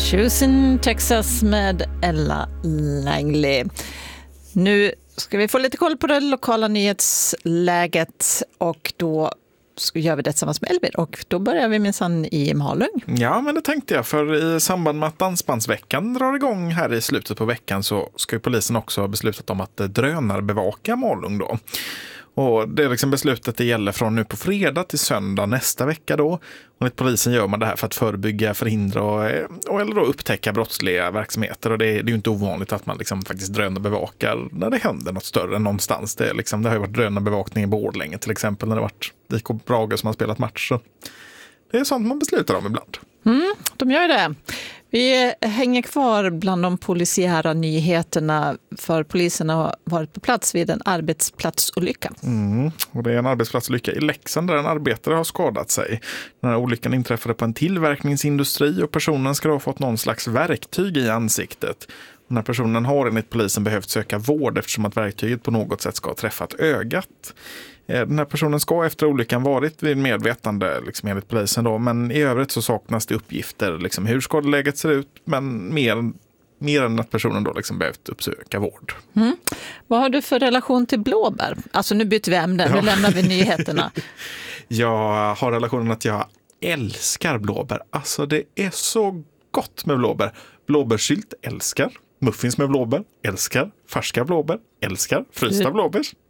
Choosing Texas med Ella Langley. Nu ska vi få lite koll på det lokala nyhetsläget och då gör vi det tillsammans med Elvir och då börjar vi minsann i Malung. Ja, men det tänkte jag, för i samband med att dansbandsveckan drar igång här i slutet på veckan så ska ju polisen också ha beslutat om att drönarbevaka Malung då. Och det är liksom beslutet det gäller från nu på fredag till söndag nästa vecka då. Och enligt polisen gör man det här för att förebygga, förhindra och eller då upptäcka brottsliga verksamheter. Och det är ju inte ovanligt att man liksom faktiskt drönarbevakar när det händer något större än någonstans. Det har ju varit drönarbevakning i Borlänge till exempel när det varit IK Brage som har spelat match. Så det är sånt man beslutar om ibland. De gör det. Vi hänger kvar bland de polisiära nyheterna för polisen har varit på plats vid en arbetsplatsolycka. Och det är en arbetsplatsolycka i Leksand där en arbetare har skadat sig. Den här olyckan inträffade på en tillverkningsindustri och personen ska ha fått någon slags verktyg i ansiktet. Den här personen har enligt polisen behövt söka vård eftersom att verktyget på något sätt ska ha träffat ögat. Den här personen ska efter olyckan varit vid medvetande liksom enligt polisen då, men i övrigt så saknas det uppgifter liksom hur skadeläget ser ut, men mer än att personen då liksom behövt uppsöka vård. Vad har du för relation till blåbär? Alltså nu byter vi ämne, nu lämnar vi nyheterna. Jag har relationen att jag älskar blåbär. Alltså det är så gott med blåbär. Blåbärssylt, älskar. Muffins med blåbär, älskar. Färska blåbär, älskar. Frysta blåbär,